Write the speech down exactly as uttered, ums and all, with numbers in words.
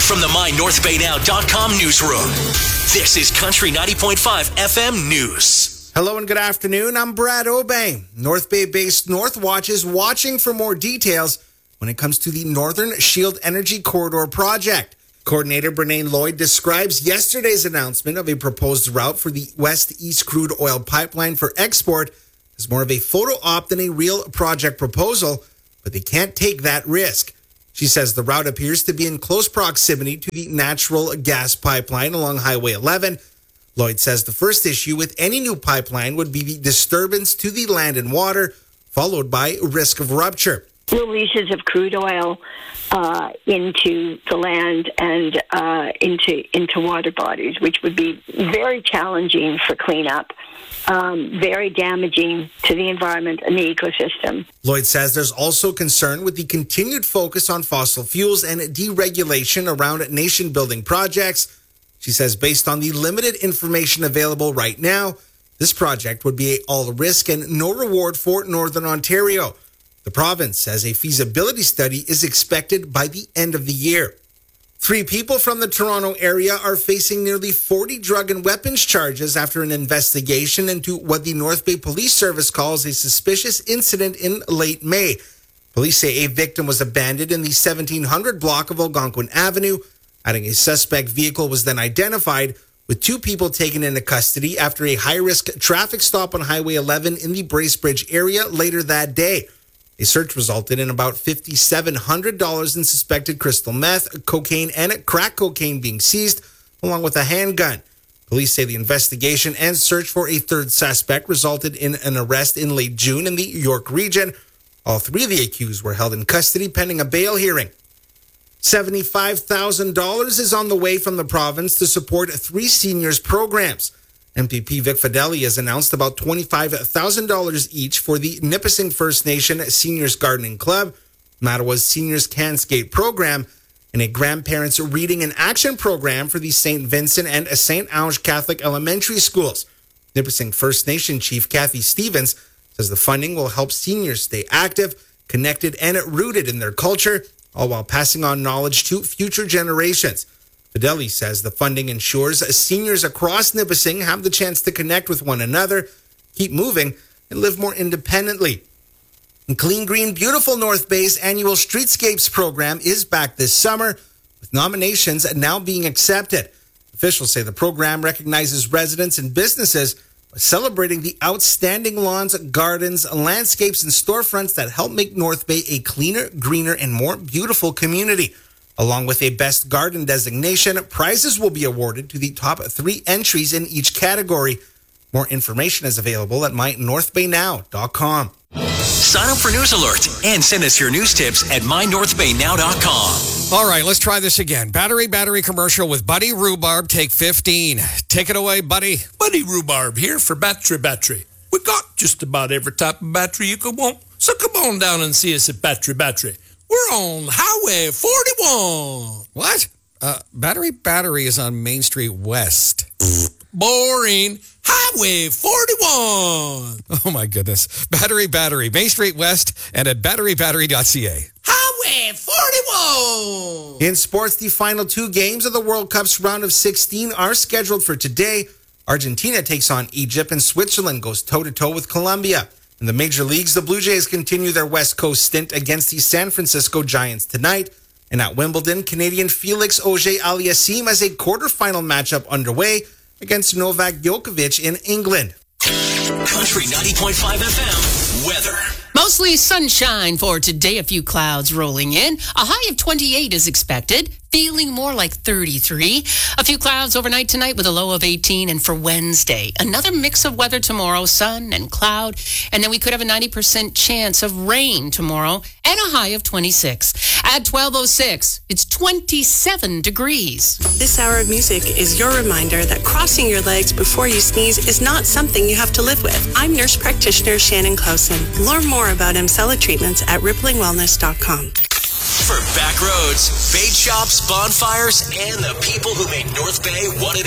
From the my north bay now dot com newsroom, this is Country ninety point five F M News. Hello and good afternoon. I'm Brad Obey. North Bay-based Northwatch is watching for more details when it comes to the Northern Shield Energy Corridor project. Coordinator Brene Lloyd describes yesterday's announcement of a proposed route for the West-East crude oil pipeline for export as more of a photo op than a real project proposal, but they can't take that risk. She says the route appears to be in close proximity to the natural gas pipeline along Highway eleven. Lloyd says the first issue with any new pipeline would be the disturbance to the land and water, followed by risk of rupture. Releases of crude oil uh, into the land and uh, into into water bodies, which would be very challenging for cleanup, um, very damaging to the environment and the ecosystem. Lloyd says there's also concern with the continued focus on fossil fuels and deregulation around nation-building projects. She says based on the limited information available right now, this project would be all risk and no reward for Northern Ontario. The province says a feasibility study is expected by the end of the year. Three people from the Toronto area are facing nearly forty drug and weapons charges after an investigation into what the North Bay Police Service calls a suspicious incident in late May. Police say a victim was abandoned in the seventeen hundred block of Algonquin Avenue. Adding a suspect vehicle was then identified, with two people taken into custody after a high-risk traffic stop on Highway eleven in the Bracebridge area later that day. A search resulted in about five thousand seven hundred dollars in suspected crystal meth, cocaine, and crack cocaine being seized, along with a handgun. Police say the investigation and search for a third suspect resulted in an arrest in late June in the York region. All three of the accused were held in custody pending a bail hearing. seventy-five thousand dollars is on the way from the province to support three seniors programs. M P P Vic Fideli has announced about twenty-five thousand dollars each for the Nipissing First Nation Seniors Gardening Club, Mattawa's Seniors Can Skate program, and a grandparents reading and action program for the Saint Vincent and Saint Ange Catholic Elementary Schools. Nipissing First Nation Chief Kathy Stevens says the funding will help seniors stay active, connected, and rooted in their culture, all while passing on knowledge to future generations. Fideli says the funding ensures seniors across Nipissing have the chance to connect with one another, keep moving, and live more independently. And Clean Green Beautiful North Bay's annual Streetscapes program is back this summer, with nominations now being accepted. Officials say the program recognizes residents and businesses by celebrating the outstanding lawns, gardens, landscapes, and storefronts that help make North Bay a cleaner, greener, and more beautiful community. Along with a Best Garden designation, prizes will be awarded to the top three entries in each category. More information is available at my north bay now dot com. Sign up for News Alert and send us your news tips at my north bay now dot com. All right, let's try this again. Battery, battery commercial with Buddy Rhubarb. Take fifteen. Take it away, Buddy. Buddy Rhubarb here for Battery Battery. We got just about every type of battery you could want. So come on down and see us at Battery Battery. We're on Highway forty-one. What? Uh, Battery Battery is on Main Street West. Boring. Highway forty-one. Oh, my goodness. Battery Battery, Main Street West, and at battery battery dot c a. Highway forty-one. In sports, the final two games of the World Cup's round of sixteen are scheduled for today. Argentina takes on Egypt, and Switzerland goes toe-to-toe with Colombia. In the major leagues, the Blue Jays continue their West Coast stint against the San Francisco Giants tonight. And at Wimbledon, Canadian Felix Auger-Aliassime has a quarterfinal matchup underway against Novak Djokovic in England. Country ninety point five F M weather. Mostly sunshine for today. A few clouds rolling in. A high of twenty-eight is expected. Feeling more like thirty-three. A few clouds overnight tonight with a low of eighteen. And for Wednesday, another mix of weather tomorrow, sun and cloud. And then we could have a ninety percent chance of rain tomorrow and a high of twenty-six. At twelve oh six, it's twenty-seven degrees. This hour of music is your reminder that crossing your legs before you sneeze is not something you have to live with. I'm nurse practitioner Shannon Clausen. Learn more about Emsella treatments at rippling wellness dot com. For back roads, bait shops, bonfires, and the people who make North Bay what it